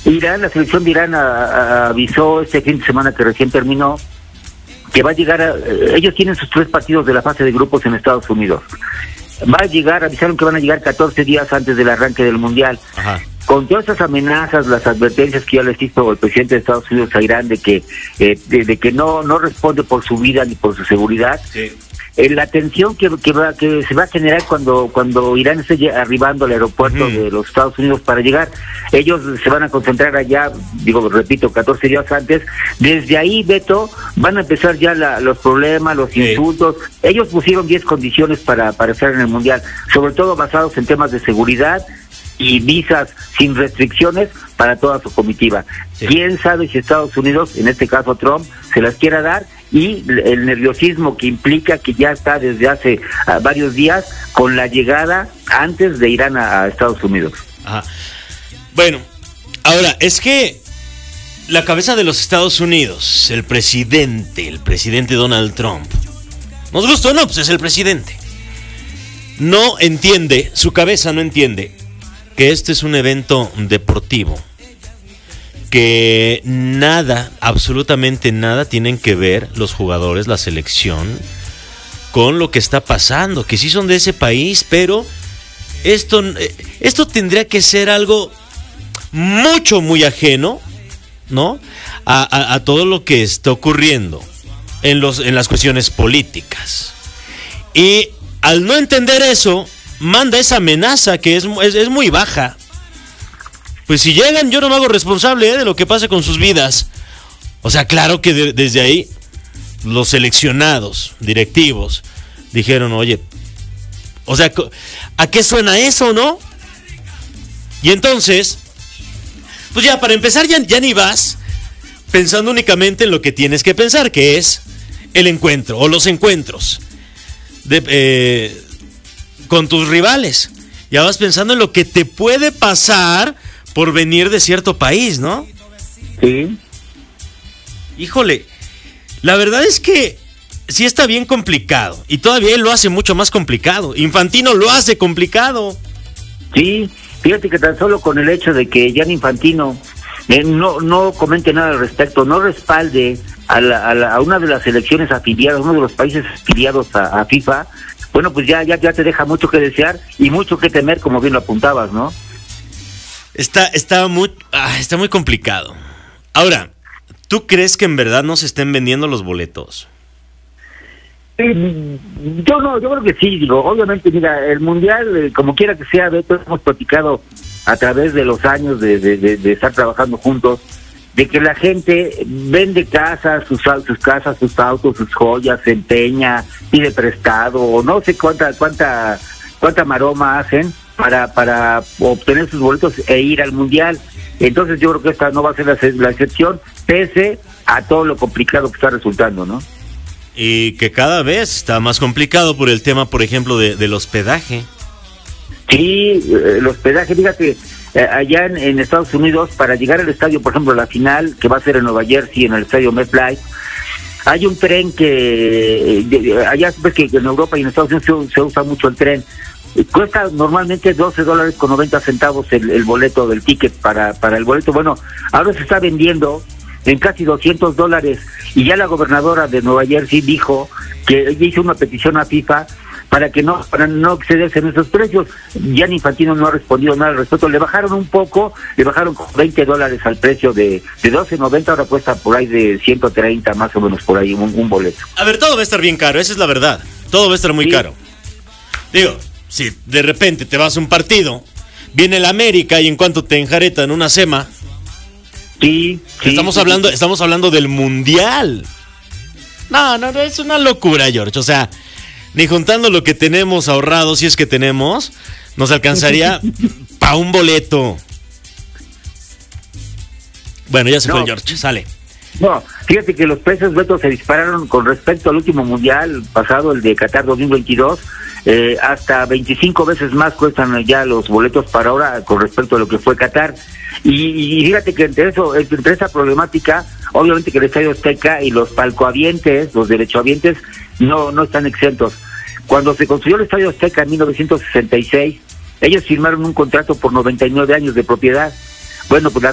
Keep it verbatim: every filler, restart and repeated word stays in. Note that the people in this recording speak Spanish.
Irán, la selección de Irán a, a, avisó este fin de semana que recién terminó que va a llegar a, ellos tienen sus tres partidos de la fase de grupos en Estados Unidos. Va a llegar, avisaron que van a llegar catorce días antes del arranque del Mundial. Ajá. Con todas esas amenazas, las advertencias que ya les hizo el presidente de Estados Unidos a Irán de que eh, de, de que no no responde por su vida ni por su seguridad, sí. eh, la tensión que que, va, que se va a generar cuando cuando Irán esté arribando al aeropuerto uh-huh. de los Estados Unidos para llegar, ellos se van a concentrar allá, digo, repito, catorce días antes. Desde ahí, Beto, van a empezar ya la, los problemas, los sí. insultos. Ellos pusieron diez condiciones para, para estar en el Mundial, sobre todo basados en temas de seguridad y visas sin restricciones para toda su comitiva. Sí. ¿Quién sabe si Estados Unidos, en este caso Trump, se las quiera dar? Y el nerviosismo que implica que ya está desde hace uh, varios días con la llegada antes de Irán a, a Estados Unidos. Ajá. Bueno, ahora, es que la cabeza de los Estados Unidos, el presidente, el presidente Donald Trump, nos gustó o no, pues es el presidente, no entiende, su cabeza no entiende que este es un evento deportivo, que nada, absolutamente nada tienen que ver los jugadores, la selección, con lo que está pasando, que sí son de ese país, pero esto, esto tendría que ser algo mucho, muy ajeno, ¿no? A, a, a todo lo que está ocurriendo en, los, en las cuestiones políticas. Y al no entender eso, manda esa amenaza que es, es, es muy baja. Pues si llegan, yo no me hago responsable ¿eh? de lo que pase con sus vidas. O sea, claro que de, desde ahí los seleccionados, directivos, dijeron, oye, o sea, ¿a qué suena eso, no? Y entonces, pues ya para empezar ya, ya ni vas pensando únicamente en lo que tienes que pensar, que es el encuentro o los encuentros de... Eh, con tus rivales. Ya vas pensando en lo que te puede pasar por venir de cierto país, ¿no? Sí. Híjole, la verdad es que sí está bien complicado. Y todavía él lo hace mucho más complicado. Infantino lo hace complicado. Sí, fíjate que tan solo con el hecho de que Gianni Infantino eh, no, no comente nada al respecto, no respalde a, la, a, la, a una de las selecciones afiliadas, uno de los países afiliados a, a FIFA, bueno, pues ya, ya, ya te deja mucho que desear y mucho que temer, como bien lo apuntabas, ¿no? Está, está muy, ah, está muy complicado. Ahora, ¿tú crees que en verdad no se estén vendiendo los boletos? Eh, yo no, yo creo que sí, digo, obviamente, mira, el Mundial, eh, como quiera que sea, Beto, hemos platicado a través de los años de, de, de, de estar trabajando juntos, de que la gente vende casas, sus, sus casas, sus autos, sus joyas, se empeña, pide prestado, o no sé cuánta cuánta cuánta maroma hacen para para obtener sus boletos e ir al Mundial. Entonces yo creo que esta no va a ser la, la excepción, pese a todo lo complicado que está resultando, ¿no? Y que cada vez está más complicado por el tema, por ejemplo, de, del hospedaje. Sí, el hospedaje, fíjate, allá en, en Estados Unidos, para llegar al estadio, por ejemplo, la final, que va a ser en Nueva Jersey, en el estadio MetLife, hay un tren que, de, allá ves que en Europa y en Estados Unidos se, se usa mucho el tren, cuesta normalmente doce dólares con noventa centavos el, el boleto del ticket para, para el boleto. Bueno, ahora se está vendiendo en casi doscientos dólares, y ya la gobernadora de Nueva Jersey dijo que ella hizo una petición a FIFA para que no para no excederse en esos precios. Gianni Infantino no ha respondido nada al respecto. Le bajaron un poco, le bajaron con veinte dólares al precio de, de doce noventa, ahora cuesta por ahí de ciento treinta más o menos por ahí un, un boleto. A ver, todo va a estar bien caro, esa es la verdad. Todo va a estar muy sí. caro. Digo, si de repente te vas a un partido, viene el América y en cuanto te enjaretan una sema. Sí, sí estamos sí, hablando, sí. estamos hablando del Mundial. No, no, no, es una locura, George. O sea, ni juntando lo que tenemos ahorrado, si es que tenemos, nos alcanzaría para un boleto. Bueno, ya se no, fue el George, sale. No, fíjate que los precios, Beto, se dispararon con respecto al último Mundial pasado, el de Qatar dos mil veintidós. Eh, hasta veinticinco veces más cuestan ya los boletos para ahora con respecto a lo que fue Qatar. Y, y fíjate que entre eso, entre esa problemática, obviamente que el Estadio Azteca y los palcoavientes, los derechohabientes, no, no están exentos. Cuando se construyó el Estadio Azteca en mil novecientos sesenta y seis, ellos firmaron un contrato por noventa y nueve años de propiedad. Bueno, pues la